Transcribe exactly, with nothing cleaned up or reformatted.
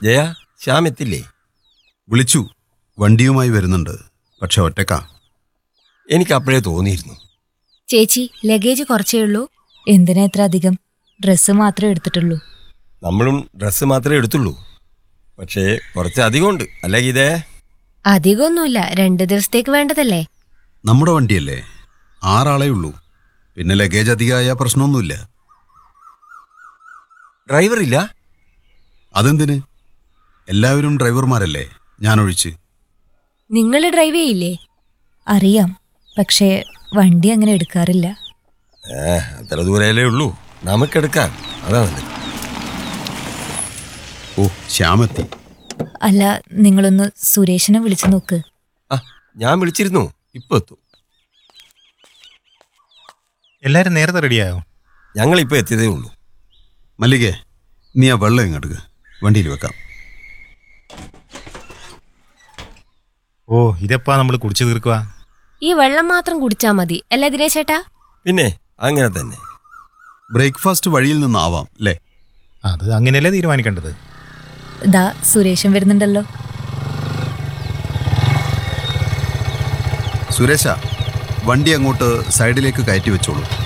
ജയ, ശ്യാം എത്തില്ലേ? വിളിച്ചു, വണ്ടിയുമായി വരുന്നുണ്ട്. പക്ഷെ ഒറ്റക്കാ. എനിക്ക് അപ്പോഴേ തോന്നിയിരുന്നു. ചേച്ചി, ലഗേജ് കുറച്ചേ ഉള്ളൂ. എന്തിനാ ഇത്ര അധികം? ഡ്രസ്സ് മാത്രമേ എടുത്തിട്ടുള്ളൂ. നമ്മളും ഡ്രസ്സ് മാത്രമേ എടുത്തുള്ളൂ. പക്ഷേ കുറച്ച് അധികമുണ്ട്, അല്ലേ ഗീതേ? അധികമൊന്നുമില്ല, രണ്ട് ദിവസത്തേക്ക് വേണ്ടതല്ലേ. നമ്മുടെ വണ്ടിയല്ലേ, ആറാളേ ഉള്ളൂ. പിന്നെ ലഗേജ് അധികമായ പ്രശ്നമൊന്നുമില്ല. ഡ്രൈവർ ഇല്ല? അതെന്തിന്? എല്ലാവരും ഡ്രൈവർമാരല്ലേ, ഞാനൊഴിച്ച്. നിങ്ങൾ ഡ്രൈവ് ചെയ്യില്ലേ? അറിയാം, പക്ഷേ വണ്ടി അങ്ങനെ എടുക്കാറില്ല. ഏ അത്ര ദൂരല്ലേ ഉള്ളൂ, നമുക്കെടുക്കാം. അതാ നല്ലത്. ഓ, ശ്യാമെത്തി. അല്ല, നിങ്ങളൊന്ന് സുരേഷിനെ വിളിച്ചു നോക്ക്. ആ, ഞാൻ വിളിച്ചിരുന്നു, ഇപ്പൊ എത്തും. എല്ലാരും നേരത്തെ റെഡിയായോ? ഞങ്ങളിപ്പോൾ എത്തിയതേ ഉള്ളൂ. മല്ലികേ, നീ ആ വെള്ളം ഇങ്ങോട്ട് വണ്ടിയിൽ വെക്കാം. ഓ, ഇതെപ്പാ നമ്മൾ കുടിച്ചു തീർക്കുക? ഈ വെള്ളം മാത്രം കുടിച്ചാ മതി അല്ലേ ദിനേശ് ചേട്ടാ? പിന്നെ അങ്ങനെ തന്നെ. ബ്രേക്ക്ഫാസ്റ്റ് വഴിയിൽ നിന്നാവാം അല്ലേ? അത് അങ്ങനെയല്ലേ തീരുമാനിക്കേണ്ടത്. ദാ സുരേഷൻ വരുന്നുണ്ടല്ലോ. സുരേഷ, വണ്ടി അങ്ങോട്ട് സൈഡിലേക്ക് കയറ്റി വെച്ചോളൂ.